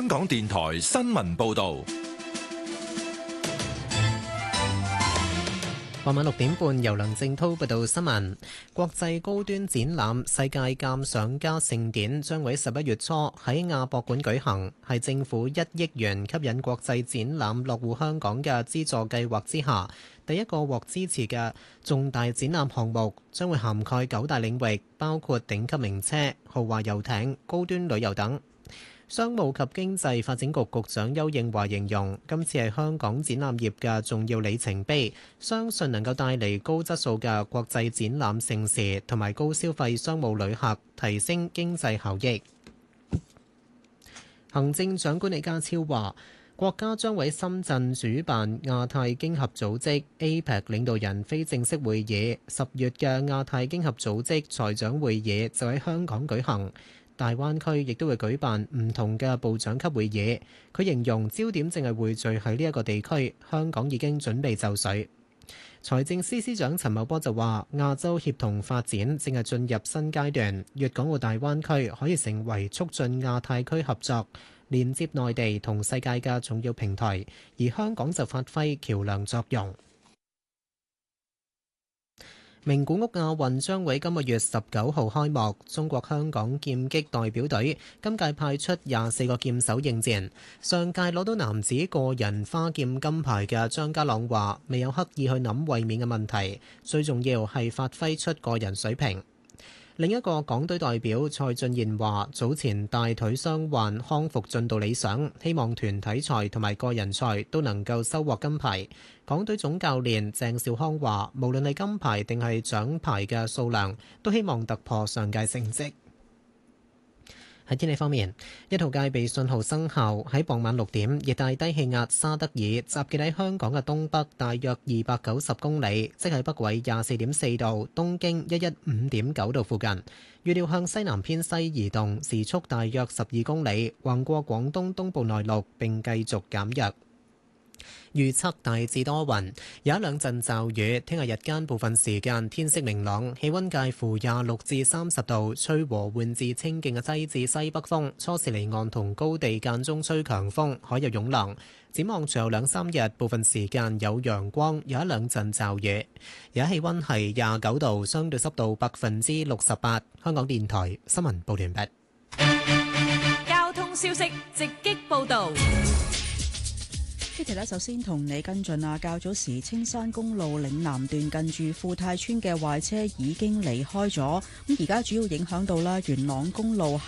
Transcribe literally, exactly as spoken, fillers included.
香港電台新聞報道。 傍晚六點半，由梁正滔報道新聞。國際高端展覽世界鑑賞家盛典將會十一月初喺亞博館舉行，係政府一億元吸引國際展覽落戶香港嘅資助計劃之下第一個獲支持嘅重大展覽項目，將會涵蓋九大領域，包括頂級名車、豪華遊艇、高端旅遊等。商務及經濟發展局局長邱應華形容今次係香港展覽業嘅重要里程碑，相信能夠帶嚟高質素嘅國際展覽盛事同埋高消費商務旅客，提升經濟效益。行政長官李家超話，國家將喺深圳主辦亞太經合組織 A P E C 領導人非正式會議，十月嘅亞太經合組織財長會議就喺香港舉行。大灣區亦都會舉辦唔同嘅部長級會議，佢形容焦點正係匯聚喺呢一個地區，香港已經準備就緒。財政司司長陳茂波就話，亞洲協同發展正係進入新階段，粵港澳大灣區可以成為促進亞太區合作、連接內地同世界嘅重要平台，而香港就發揮橋梁作用。名古屋亞運將會今個月十九號開幕，中國香港劍擊代表隊今屆派出廿四個劍手應戰。上屆攞到男子個人花劍金牌嘅張家朗話，未有刻意去諗衛冕嘅問題，最重要係發揮出個人水平。另一個港隊代表蔡俊彥話，早前大腿傷患康復進度理想，希望團體賽同埋個人賽都能夠收穫金牌。港隊總教練鄭兆康話，無論係金牌定係獎牌嘅數量，都希望突破上屆成績。喺天氣方面，一號戒備信號生效。喺傍晚六點，熱帶低氣壓沙德爾集結喺香港嘅東北大約二百九十公里，即係北緯廿四點四度、東經一一五點九度附近。預料向西南偏西移動，時速大約十二公里，橫過廣東東部內陸並繼續減弱。預測大致多雲，有一兩陣驟雨。聽日日間部分時間天色明朗，氣溫介乎廿六至三十度，吹和緩至清勁嘅西至西北風。初時離岸同高地間中吹強風，海有湧浪。展望隨後兩三日，部分時間有陽光，有一兩陣驟雨。而家氣溫係廿九度，相對濕度百分之六十八。香港電台新聞報完畢。 交通消息直擊報道。 呢條呢，首先同你跟進啊。較早時青山公路嶺南段近住富泰村嘅壞車已經離開咗，咁而家主要影響到啦元朗公路